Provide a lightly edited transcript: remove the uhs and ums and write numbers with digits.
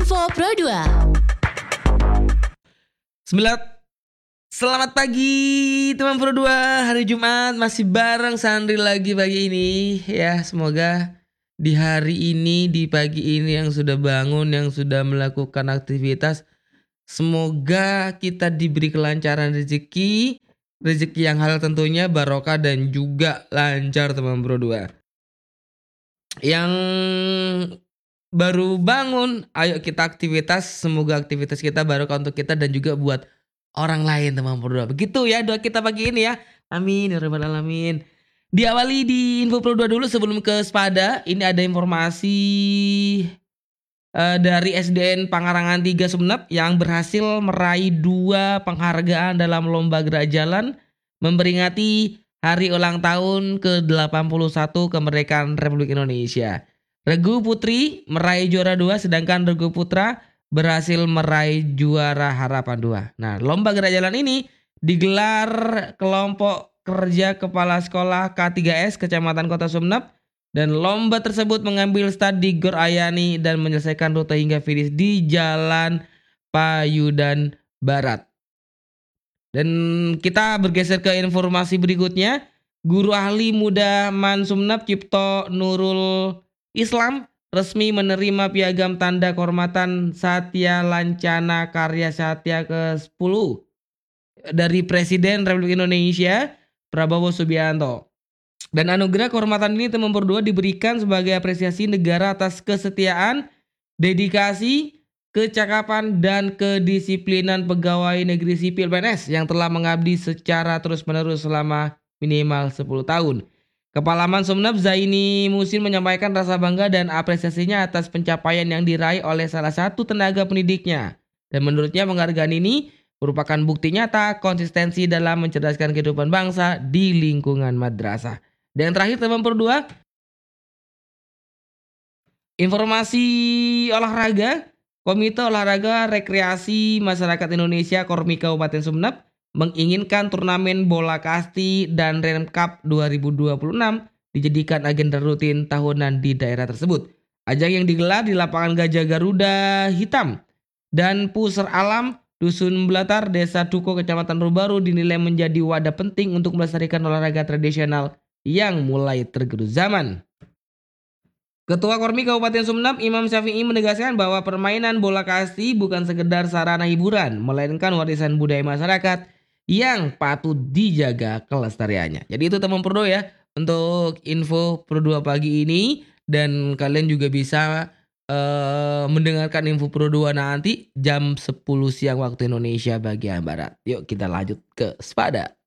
Info Pro 2. Selamat pagi teman Pro 2. Hari Jumat masih bareng Sandri lagi pagi ini. Ya, semoga di hari ini, di pagi ini yang sudah bangun, yang sudah melakukan aktivitas, semoga kita diberi kelancaran rezeki yang halal tentunya, barokah dan juga lancar teman Pro 2. Yang baru bangun, ayo kita aktivitas, semoga aktivitas kita barokah untuk kita dan juga buat orang lain teman Pro 2. Begitu ya doa kita pagi ini ya. Amin ya rabbal alamin. Diawali di Info Pro 2 dulu sebelum ke Spada. Ini ada informasi dari SDN Pangarangan 3 Sumeneb yang berhasil meraih 2 penghargaan dalam lomba gerak jalan memperingati hari ulang tahun ke-81 kemerdekaan Republik Indonesia. Regu Putri meraih juara 2 sedangkan Regu Putra berhasil meraih juara harapan 2. Nah, lomba gerak jalan ini digelar kelompok kerja kepala sekolah K3S Kecamatan Kota Sumeneb dan lomba tersebut mengambil start di Gor Ayani dan menyelesaikan rute hingga finish di Jalan Payudan Barat. Dan kita bergeser ke informasi berikutnya. Guru ahli muda Man Sumeneb Cipto Nurul Islam resmi menerima piagam tanda kehormatan Satya Lancana Karya Satya ke-10 dari Presiden Republik Indonesia Prabowo Subianto. Dan anugerah kehormatan ini teman Pro 2 diberikan sebagai apresiasi negara atas kesetiaan, dedikasi, kecakapan dan kedisiplinan pegawai negeri sipil PNS yang telah mengabdi secara terus-menerus selama minimal 10 tahun. Kepala Man Sumeneb Zaini Musin menyampaikan rasa bangga dan apresiasinya atas pencapaian yang diraih oleh salah satu tenaga pendidiknya. Dan menurutnya penghargaan ini merupakan bukti nyata konsistensi dalam mencerdaskan kehidupan bangsa di lingkungan madrasah. Dan terakhir teman Pro 2, informasi olahraga. Komite Olahraga Rekreasi Masyarakat Indonesia Kormi Kabupaten Sumeneb menginginkan turnamen bola kasti dan Ren Cup 2026 dijadikan agenda rutin tahunan di daerah tersebut. Ajang yang digelar di lapangan Gajah Garuda Hitam dan Pusar Alam Dusun Blatar, Desa Duko, Kecamatan Rubaru dinilai menjadi wadah penting untuk melestarikan olahraga tradisional yang mulai tergerus zaman. Ketua Kormi Kabupaten Sumeneb Imam Syafi'i menegaskan bahwa permainan bola kasti bukan sekedar sarana hiburan, melainkan warisan budaya masyarakat yang patut dijaga kelestariannya. Jadi itu teman Pro 2 ya untuk info Pro 2 pagi ini, dan kalian juga bisa mendengarkan info Pro 2 nanti jam 10 siang waktu Indonesia bagian Barat. Yuk kita lanjut ke Spada.